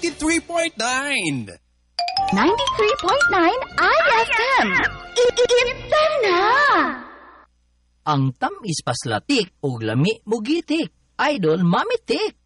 93.9. 93.9 IFM. Iita na! Ang tamis paslatik o lami mugitik. Idol Mamitik.